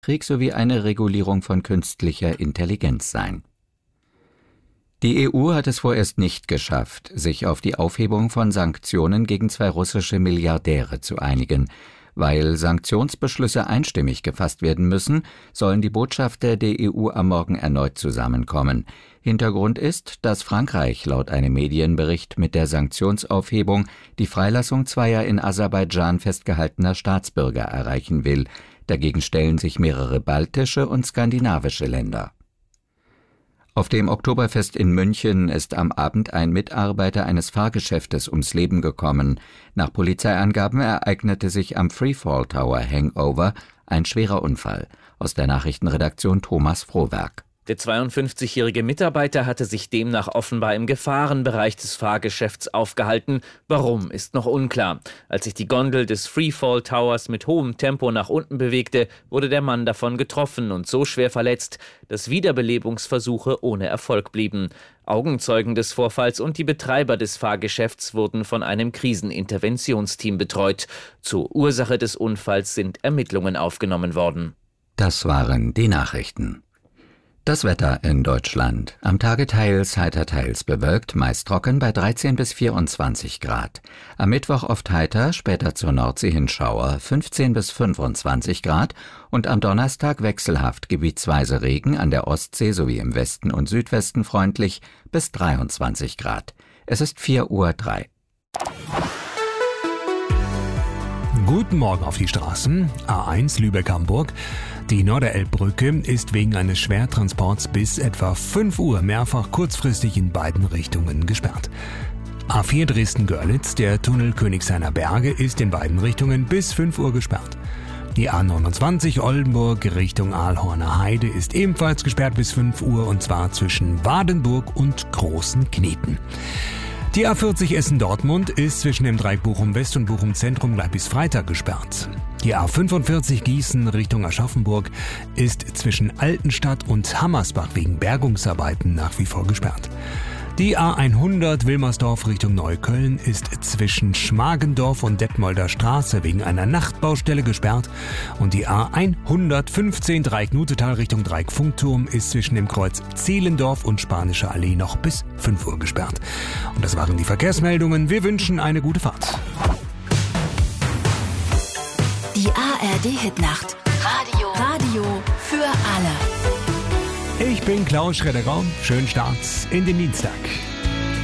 Krieg sowie eine Regulierung von künstlicher Intelligenz sein. Die EU hat es vorerst nicht geschafft, sich auf die Aufhebung von Sanktionen gegen 2 russische Milliardäre zu einigen. Weil Sanktionsbeschlüsse einstimmig gefasst werden müssen, sollen die Botschafter der EU am Morgen erneut zusammenkommen. Hintergrund ist, dass Frankreich laut einem Medienbericht mit der Sanktionsaufhebung die Freilassung 2 in Aserbaidschan festgehaltener Staatsbürger erreichen will. Dagegen stellen sich mehrere baltische und skandinavische Länder. Auf dem Oktoberfest in München ist am Abend ein Mitarbeiter eines Fahrgeschäftes ums Leben gekommen. Nach Polizeiangaben ereignete sich am Freefall Tower Hangover ein schwerer Unfall. Aus der Nachrichtenredaktion Thomas Frohwerk. Der 52-jährige Mitarbeiter hatte sich demnach offenbar im Gefahrenbereich des Fahrgeschäfts aufgehalten. Warum, ist noch unklar. Als sich die Gondel des Freefall Towers mit hohem Tempo nach unten bewegte, wurde der Mann davon getroffen und so schwer verletzt, dass Wiederbelebungsversuche ohne Erfolg blieben. Augenzeugen des Vorfalls und die Betreiber des Fahrgeschäfts wurden von einem Kriseninterventionsteam betreut. Zur Ursache des Unfalls sind Ermittlungen aufgenommen worden. Das waren die Nachrichten. Das Wetter in Deutschland. Am Tage teils heiter, teils bewölkt, meist trocken bei 13 bis 24 Grad. Am Mittwoch oft heiter, später zur Nordsee hin Schauer, 15 bis 25 Grad. Und am Donnerstag wechselhaft, gebietsweise Regen, an der Ostsee sowie im Westen und Südwesten freundlich, bis 23 Grad. Es ist 4:03 Uhr. Guten Morgen auf die Straßen. A1 Lübeck-Hamburg. Die Norderelbbrücke ist wegen eines Schwertransports bis etwa 5 Uhr mehrfach kurzfristig in beiden Richtungen gesperrt. A4 Dresden-Görlitz, der Tunnel Königshainer Berge, ist in beiden Richtungen bis 5 Uhr gesperrt. Die A29 Oldenburg Richtung Aalhorner Heide ist ebenfalls gesperrt bis 5 Uhr und zwar zwischen Wadenburg und Großen Kneten. Die A40 Essen-Dortmund ist zwischen dem Dreieck Bochum-West und Bochum-Zentrum gleich bis Freitag gesperrt. Die A45 Gießen Richtung Aschaffenburg ist zwischen Altenstadt und Hammersbach wegen Bergungsarbeiten nach wie vor gesperrt. Die A100 Wilmersdorf Richtung Neukölln ist zwischen Schmargendorf und Detmolder Straße wegen einer Nachtbaustelle gesperrt und die A115 Dreieck-Nutetal Richtung Dreieck-Funkturm ist zwischen dem Kreuz Zehlendorf und Spanische Allee noch bis 5 Uhr gesperrt. Und das waren die Verkehrsmeldungen. Wir wünschen eine gute Fahrt. Die ARD-Hitnacht. Radio für alle. Ich bin Klaus Schredder-Raum. Schönen Start in den Dienstag.